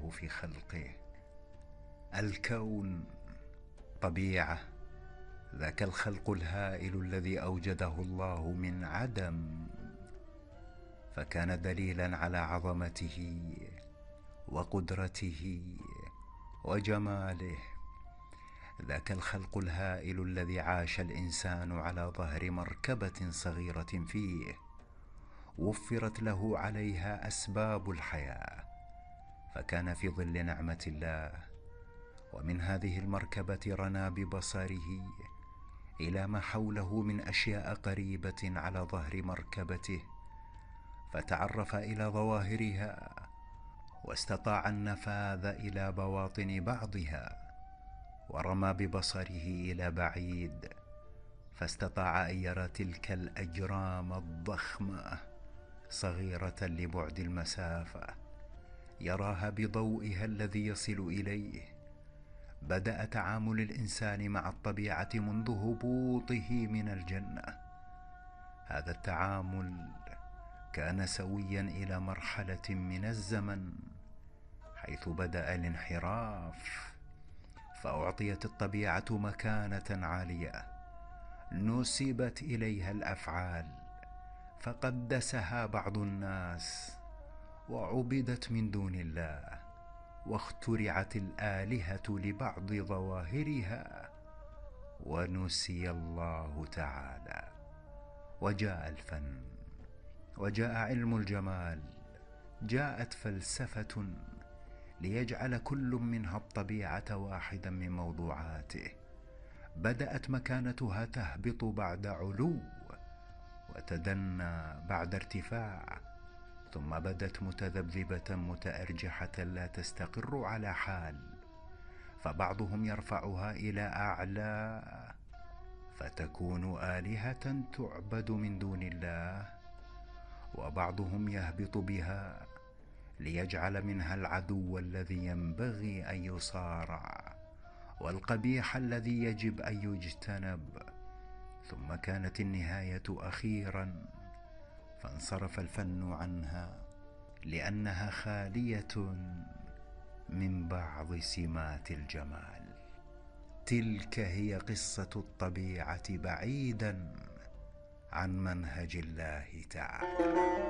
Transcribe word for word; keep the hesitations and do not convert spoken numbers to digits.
الله في خلقه. الكون، طبيعة، ذاك الخلق الهائل الذي أوجده الله من عدم، فكان دليلا على عظمته وقدرته وجماله. ذاك الخلق الهائل الذي عاش الإنسان على ظهر مركبة صغيرة فيه، وفرت له عليها أسباب الحياة، فكان في ظل نعمة الله. ومن هذه المركبة رنا ببصره إلى ما حوله من أشياء قريبة على ظهر مركبته، فتعرف إلى ظواهرها واستطاع النفاذ إلى بواطن بعضها، ورمى ببصره إلى بعيد فاستطاع أن يرى تلك الأجرام الضخمة صغيرة لبعد المسافة، يراها بضوئها الذي يصل إليه. بدأ تعامل الإنسان مع الطبيعة منذ هبوطه من الجنة. هذا التعامل كان سويا إلى مرحلة من الزمن حيث بدأ الانحراف، فأعطيت الطبيعة مكانة عالية، نسبت إليها الأفعال فقدسها بعض الناس، وعبدت من دون الله، واخترعت الآلهة لبعض ظواهرها، ونسي الله تعالى. وجاء الفن، وجاء علم الجمال، جاءت فلسفة ليجعل كل منها الطبيعة واحدا من موضوعاته. بدأت مكانتها تهبط بعد علو، وتدنى بعد ارتفاع، ثم بدت متذبذبة متأرجحة لا تستقر على حال، فبعضهم يرفعها إلى أعلى فتكون آلهة تعبد من دون الله، وبعضهم يهبط بها ليجعل منها العدو الذي ينبغي أن يصارع، والقبيح الذي يجب أن يجتنب. ثم كانت النهاية أخيرا، فانصرف الفن عنها لأنها خالية من بعض سمات الجمال. تلك هي قصة الطبيعة بعيدا عن منهج الله تعالى.